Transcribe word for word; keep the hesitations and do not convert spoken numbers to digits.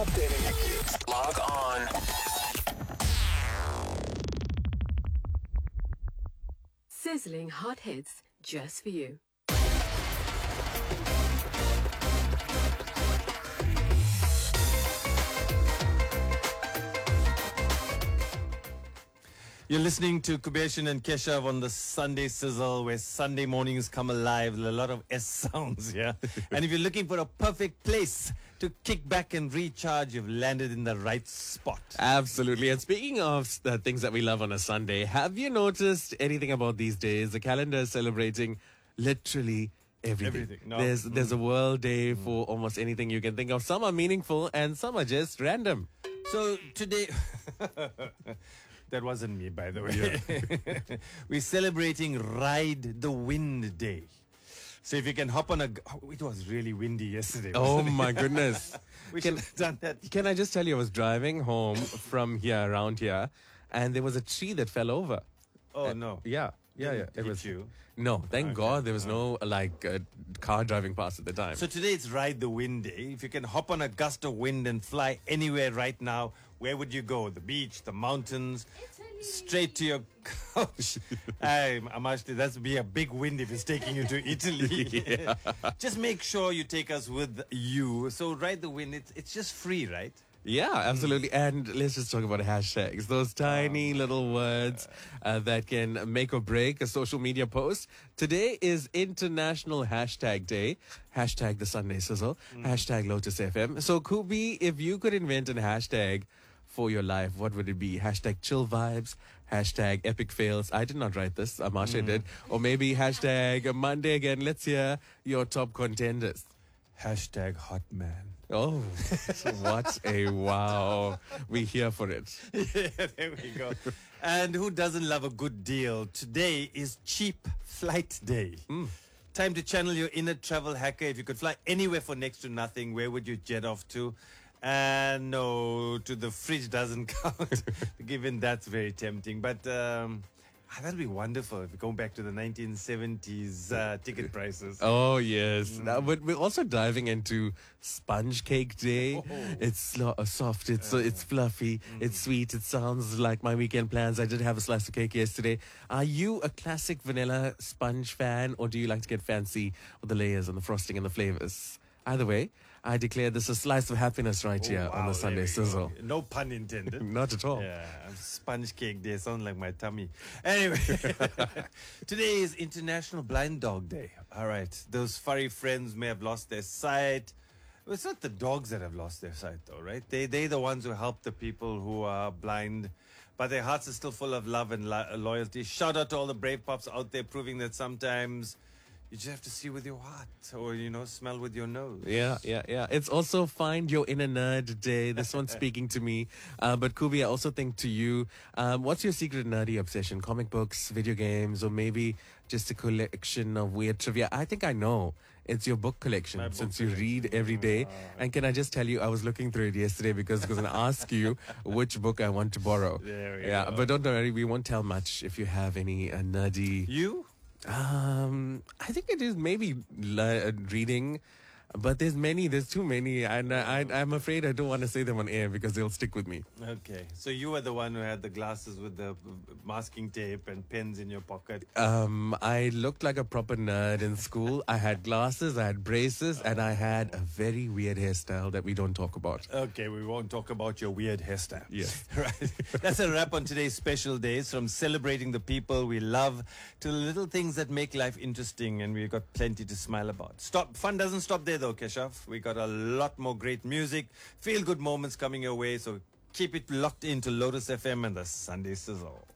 updating you. Log on. Sizzling hot hits just for you. You're listening to Kubeshan and Keshav on the Sunday Sizzle, where Sunday mornings come alive. A lot of S sounds here. And if you're looking for a perfect place to kick back and recharge, you've landed in the right spot. Absolutely. And speaking of the things that we love on a Sunday, have you noticed anything about these days? The calendar is celebrating literally everything. Everything. No. There's Mm. there's a World Day mm. for almost anything you can think of. Some are meaningful and some are just random. So today... That wasn't me, by the way. Yeah. We're celebrating Ride the Wind Day. So if you can hop on a... Oh, it was really windy yesterday. Oh, my goodness. we can, should have done that. Can I just tell you, I was driving home from here, around here, and there was a tree that fell over. Oh, uh, no. Yeah. Yeah, yeah. It was you. No, thank Okay. God there was no like uh, car driving past at the time. So today it's Ride the Wind Day. If you can hop on a gust of wind and fly anywhere right now, where would you go? The beach, the mountains, Italy. Straight to your couch. Hey, Amashti, that's be a big wind if it's taking you to Italy. Yeah. Just make sure you take us with you. So Ride the Wind, it's, it's just free, right? Yeah, absolutely. And let's just talk about hashtags. Those tiny little words uh, that can make or break a social media post. Today is International Hashtag Day. Hashtag the Sunday Sizzle. Mm. Hashtag Lotus F M. So, Kubi, if you could invent a hashtag for your life, what would it be? Hashtag chill vibes. Hashtag epic fails. I did not write this. Amasha mm. did. Or maybe hashtag Monday again. Let's hear your top contenders. Hashtag hot man. Oh, what a wow. We're here for it. Yeah, there we go. And who doesn't love a good deal? Today is Cheap Flight Day. Mm. Time to channel your inner travel hacker. If you could fly anywhere for next to nothing, where would you jet off to? And no, to the fridge doesn't count, given that's very tempting. But um, that'd be wonderful if we go back to the nineteen seventies uh, ticket prices. Oh, yes. Mm. Now, but we're also diving into Sponge Cake Day. Oh. It's lo- soft, it's, uh, it's fluffy, mm. it's sweet. It sounds like my weekend plans. I did have a slice of cake yesterday. Are you a classic vanilla sponge fan, or do you like to get fancy with the layers and the frosting and the flavors? Either way, I declare this a slice of happiness right oh, here wow, on the Sunday Sizzle. Go. No pun intended. Not at all. Yeah, sponge cake day sounds like my tummy. Anyway, today is International Blind Dog Day. All right, those furry friends may have lost their sight. Well, it's not the dogs that have lost their sight, though, right? They, they're the ones who help the people who are blind, but their hearts are still full of love and lo- loyalty. Shout out to all the brave pups out there proving that sometimes you just have to see with your heart, or, you know, smell with your nose. Yeah, yeah, yeah. It's also Find Your Inner Nerd Day. This one's speaking to me. Uh, but Kubi, I also think to you, um, what's your secret nerdy obsession? Comic books, video games, or maybe just a collection of weird trivia? I think I know. It's your book collection, My since book you read every day. And can I just tell you, I was looking through it yesterday because I was going to ask you which book I want to borrow. There we yeah, go. But don't worry, we won't tell much if you have any uh, nerdy... You? Um, I think it is maybe le- reading, but there's many, there's too many, and I, I, I'm afraid I don't want to say them on air because they'll stick with me. Okay, so you were the one who had the glasses with the masking tape and pens in your pocket. Um, I looked like a proper nerd in school. I had glasses, I had braces, and I had a very weird hairstyle that we don't talk about. Okay, we won't talk about your weird hairstyle. Yes. Right. That's a wrap on today's special days, from celebrating the people we love to the little things that make life interesting, and we've got plenty to smile about. Stop. Fun doesn't stop there, though, Keshav. We got a lot more great music, feel-good moments coming your way, so keep it locked into Lotus F M and the Sunday Sizzle.